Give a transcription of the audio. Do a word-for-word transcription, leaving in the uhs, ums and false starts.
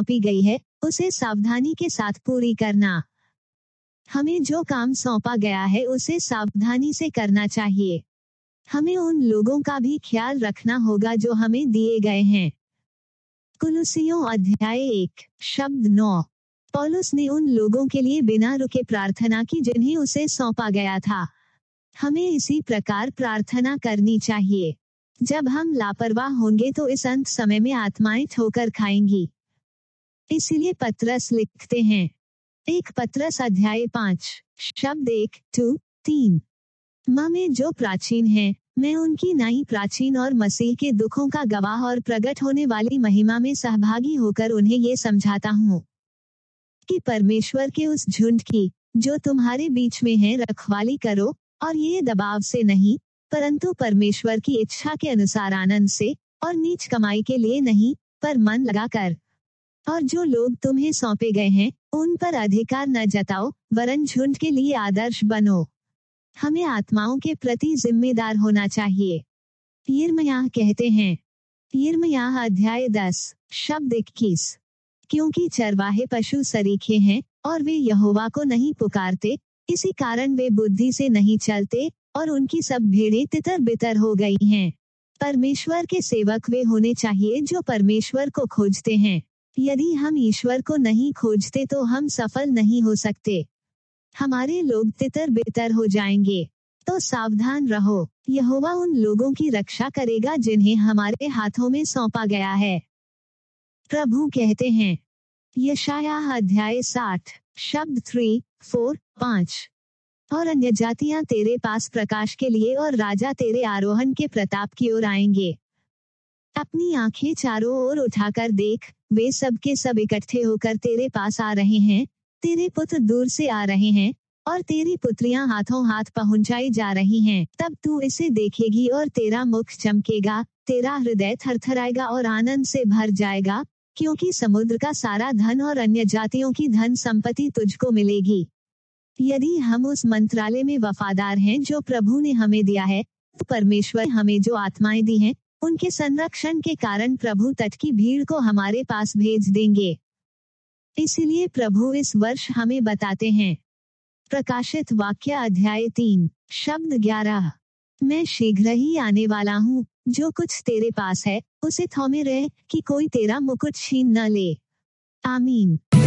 सौंपी गई है उसे सावधानी के साथ पूरी करना। हमें जो काम सौंपा गया है उसे सावधानी से करना चाहिए। हमें उन लोगों का भी ख्याल रखना होगा जो हमें दिए गए हैं। कुलुसियों अध्याय एक शब्द नौ। पौलुस ने उन लोगों के लिए बिना रुके प्रार्थना की जिन्हें उसे सौंपा गया था। हमें इसी प्रकार प्रार्थना करनी चाहिए। जब हम लापरवाह होंगे तो इस अंत समय में आत्माएं ठोकर खाएंगी। इसीलिए पतरस लिखते हैं, एक पतरस अध्याय पाँच शब्द एक टू तीन। माँ में जो प्राचीन है, मैं उनकी नाई प्राचीन और मसीह के दुखों का गवाह और प्रकट होने वाली महिमा में सहभागी होकर उन्हें ये समझाता हूँ कि परमेश्वर के उस झुंड की जो तुम्हारे बीच में है रखवाली करो, और ये दबाव से नहीं परंतु परमेश्वर की इच्छा के अनुसार आनंद से, और नीच कमाई के लिए नहीं पर मन लगाकर। और जो लोग तुम्हें सौंपे गए हैं उन पर अधिकार न जताओ, वरन झुंड के लिए आदर्श बनो। हमें आत्माओं के प्रति जिम्मेदार होना चाहिए। यिर्मयाह कहते हैं, यिर्मयाह अध्याय दस शब्द इक्कीस, क्योंकि चरवाहे पशु सरीखे हैं और वे यहोवा को नहीं पुकारते, इसी कारण वे बुद्धि से नहीं चलते और उनकी सब भेड़ें तितर बितर हो गई हैं। परमेश्वर के सेवक वे होने चाहिए जो परमेश्वर को खोजते हैं। यदि हम ईश्वर को नहीं खोजते तो हम सफल नहीं हो सकते। हमारे लोग तितर बितर हो जाएंगे। तो सावधान रहो, यहोवा उन लोगों की रक्षा करेगा जिन्हें हमारे हाथों में सौंपा गया है। प्रभु कहते हैं, यशायाह अध्याय साठ शब्द थ्री फोर पाँच, और अन्य जातियां तेरे पास प्रकाश के लिए और राजा तेरे आरोहण के प्रताप की ओर आएंगे। अपनी आंखें चारों ओर उठाकर देख, वे सब के सब इकट्ठे होकर तेरे पास आ रहे हैं। तेरे पुत्र दूर से आ रहे हैं और तेरी पुत्रियां हाथों हाथ पहुंचाई जा रही हैं। तब तू इसे देखेगी और तेरा मुख चमकेगा, तेरा हृदय थरथराएगा और आनंद से भर जाएगा, क्योंकि समुद्र का सारा धन और अन्य जातियों की धन संपत्ति तुझको मिलेगी। यदि हम उस मंत्रालय में वफादार हैं जो प्रभु ने हमें दिया है, तो परमेश्वर हमें जो आत्माएं दी हैं उनके संरक्षण के कारण प्रभु तट की भीड़ को हमारे पास भेज देंगे। इसलिए प्रभु इस वर्ष हमें बताते हैं। प्रकाशित वाक्य अध्याय तीन शब्द ग्यारह, मैं शीघ्र ही आने वाला हूँ। जो कुछ तेरे पास है उसे थौमे रह कि कोई तेरा मुकुट छीन न ले। आमीन।